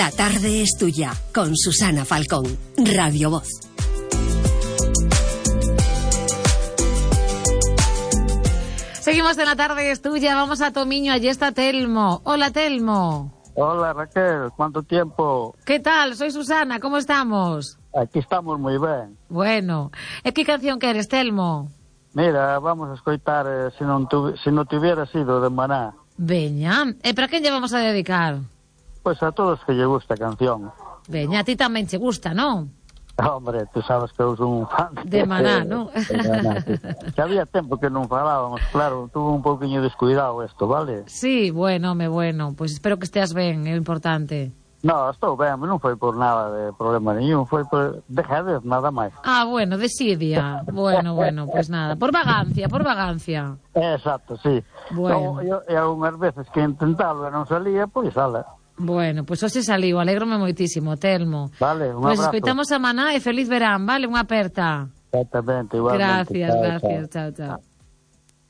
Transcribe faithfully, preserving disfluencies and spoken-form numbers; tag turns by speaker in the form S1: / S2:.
S1: La tarde es tuya, con Susana Falcón, Radio Voz.
S2: Seguimos en La tarde es tuya, vamos a Tomiño, allí está Telmo. Hola, Telmo.
S3: Hola, Raquel, ¿cuánto tiempo?
S2: ¿Qué tal? Soy Susana, ¿cómo estamos?
S3: Aquí estamos moi ben.
S2: Bueno, e que canción queres, Telmo?
S3: Mira, vamos a escoitar eh, se non tu, se non te hubiera sido de Maná.
S2: Veña, e para quen lle vamos a dedicar?
S3: Pois pues a todos que lle gusta a canción.
S2: Veña, a ti tamén che gusta, non?
S3: Hombre, tú sabes que eu son un fan
S2: de Maná, non?
S3: De Maná, sí. Que había tempo que non falábamos, claro, tuvo un pouquiño descuidado isto, vale?
S2: Sí, bueno, me bueno, pois pues espero que esteas ben, é o importante.
S3: No, estou ben, non foi por nada de problema nenhum, foi por dejadez, nada máis.
S2: Ah, bueno, desidia. Bueno, bueno, pois pues nada, por vagancia, por vagancia.
S3: Exacto, sí.
S2: Bueno.
S3: Eu, eu, unhas veces que intentalo e non salía, pois ala.
S2: Bueno, pois pues hoxe saliu, alégrome moitísimo, Telmo.
S3: Vale, un
S2: Pois
S3: abrazo.
S2: pues escoitamos a Maná e feliz verán, vale? Unha aperta.
S3: Exactamente, igualmente.
S2: Gracias,
S3: chao,
S2: gracias,
S3: chao.
S2: chao, chao.